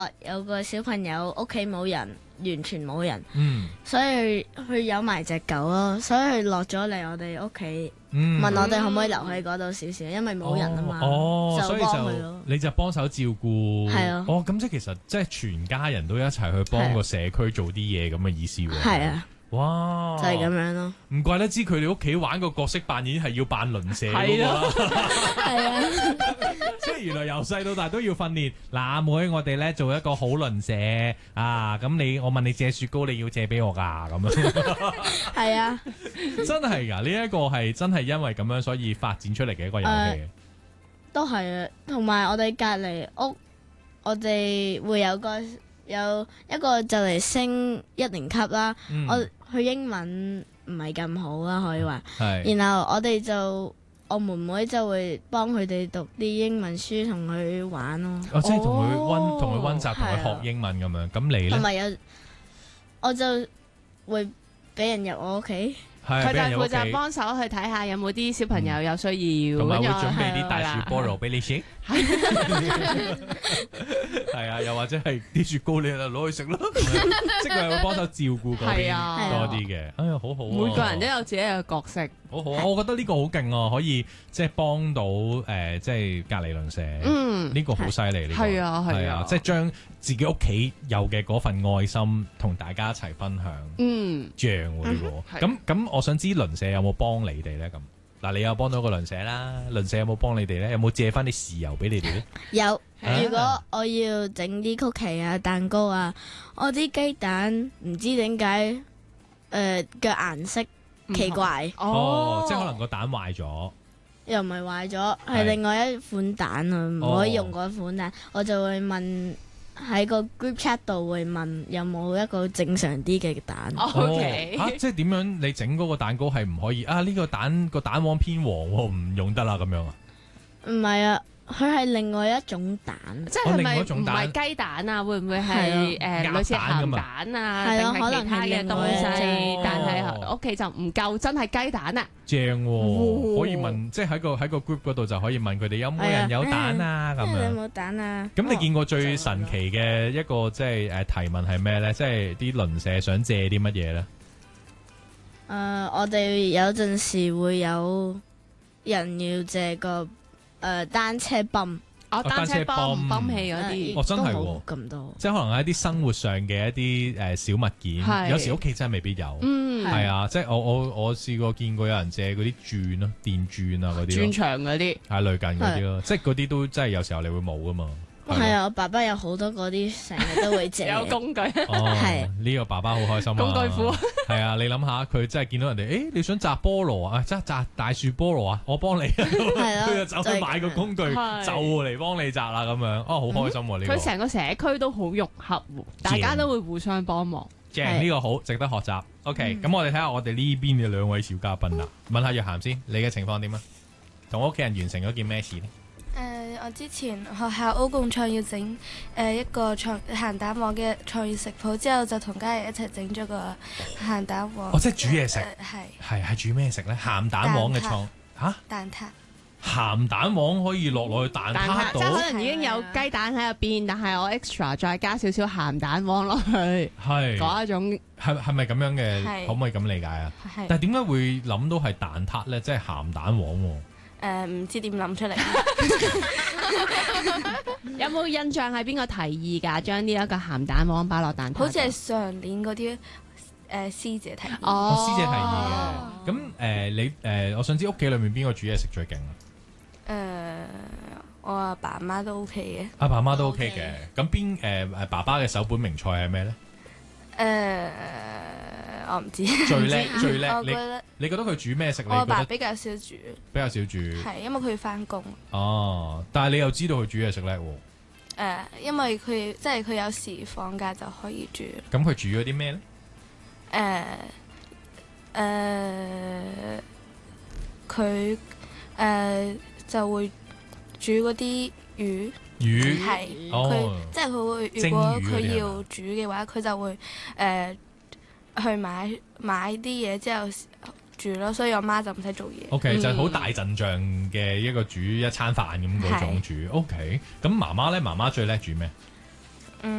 有個小朋友屋企冇人，完全冇人， 嗯， 所以佢有埋隻狗咯，所以佢落咗嚟我哋屋企， 嗯， 問我哋可唔可以留喺嗰度少少，因為冇人啊嘛， 所以就幫佢咯。 你就幫手照顧， 係啊咁即係其實即係全家人都一齊去幫個社區做啲嘢咁嘅意思喎。 係啊， 哇， 就係咁樣咯。 唔怪得知佢哋屋企玩個角色扮演係要扮鄰舍嗰個啦。 係啊， 即係原來由細到大都要訓練。嗱，阿妹，我哋咧做一個好鄰舍啊！咁我問你借雪糕，你要借俾我㗎咁樣。 係啊， 真係㗎，呢一個係真係因為咁樣所以發展出嚟嘅一個遊戲。 都係啊。同埋我哋隔離屋，我哋會有一個就嚟升1年級啦。佢英文唔係咁好啦，可以話。 係。 然後我妹妹就會幫佢哋讀啲英文書，同佢玩咯。 即係同佢溫習，同佢學英文咁樣。咁你咧？ 同埋我就會俾人入我屋企。 佢就負責幫手去睇下有冇啲小朋友有需要， 同埋會準備啲大樹菠蘿俾你食。係啊，又或者係啲雪糕你就攞去食咯，即係佢會幫手照顧嗰邊多啲嘅。哎呀，好好啊！ 每個人都有自己嘅角色， 好好啊！我覺得呢個好勁啊，可以即係幫到即係隔離鄰舍。呢個好犀利。呢個係啊係啊， 即係將自己屋企有嘅嗰份愛心同大家一齊分享。正喎呢個。咁我想知鄰舍有冇幫你哋咧？咁嗱，你有幫到個鄰舍啦，鄰舍有冇幫你哋咧？有冇借翻啲豉油俾你哋咧？ 有。如果我要整啲曲奇啊、蛋糕啊，我啲雞蛋唔知點解嘅顏色奇怪。 即係可能個蛋壞咗。 又唔係壞咗，係另外一款蛋啊，唔可以用嗰款蛋。我就會問喺個 group chat 度會問有冇一個正常啲嘅蛋。 即係點樣？你整嗰個蛋糕係唔可以啊？呢個蛋黃偏黃喎，唔用得啦咁樣啊？ 唔係啊，佢係另外一種蛋， 即係咪唔係雞蛋啊？會唔會係類似鹹蛋啊？定係其他嘅東西？但係屋企就唔夠真係雞蛋啊！ 正喎，可以問，即係喺個 group 嗰度就可以問佢哋有冇人有蛋啊咁樣。 有冇蛋啊？ 咁你見過最神奇嘅一個即係提問係咩咧？即係啲鄰舍想借啲乜嘢咧？ 我哋有陣時會有人要借個單車泵。 單車泵器嗰啲， 真係喎， 咁多， 即係可能係一啲生活上嘅一啲小物件，有時屋企真係未必有，係啊，即係我試過見過有人借嗰啲鑽咯，電鑽啊嗰啲， 鑽牆嗰啲， 係類近嗰啲咯，即係嗰啲都真係有時候你會冇噶嘛。 係啊，我爸爸有好多嗰啲，成日都會借。 有工具。 係呢個爸爸好開心啊！ 工具庫。 係啊，你諗下，佢真係見到人哋，你想摘菠蘿啊？摘大樹菠蘿啊？我幫你。佢就走去買個工具，就嚟幫你摘啦咁樣。好開心喎！呢個。 佢成個社區都好融合，大家都會互相幫忙。 正，呢個好值得學習。OK，咁我哋睇下我哋呢邊嘅兩位小嘉賓啦。問下若涵先，你嘅情況點啊？同屋企人完成咗件咩事呢？ 我之前學校 O 共創要整一個鹹蛋黃嘅創意食譜，之後就同家人一齊整咗個鹹蛋黃。 即係煮嘢食。係煮咩食咧？鹹蛋黃嘅蛋撻。 鹹蛋黃可以落去蛋撻度， 即係可能已經有雞蛋喺入邊，但係我 extra 再加少少鹹蛋黃落去，係嗰一種。 係咪咁樣嘅？可唔可以咁理解啊？但係點解會諗到係蛋撻咧？即係鹹蛋黃喎。 唔知點諗出嚟。 有冇印象係邊個提議㗎？將呢一個鹹蛋黃擺落蛋撻？ 好似係上年嗰啲師姐提議。 師姐提議嘅。咁你我想知屋企裏面邊個煮嘢食最勁啊？ 我阿爸媽都 OK 嘅。 阿爸媽都 OK 嘅。咁邊爸爸嘅首本名菜係咩咧？ 我唔知。 最叻， 我覺得你覺得佢煮咩食？ 我阿爸比較少煮。 比較少煮。 係，因為佢要返工。 但係你又知道佢煮嘢食叻喎？ 因為佢有時放假就可以煮。 咁佢煮咗啲咩咧？ 佢就會煮嗰啲魚。係。佢即係佢會，如果佢要煮嘅話，佢就會去買啲嘢之後煮咯，所以我媽就唔使做嘢。 OK，就係好大陣仗嘅一個煮一餐飯咁嗰種煮。OK，咁媽媽咧，媽媽最叻煮咩？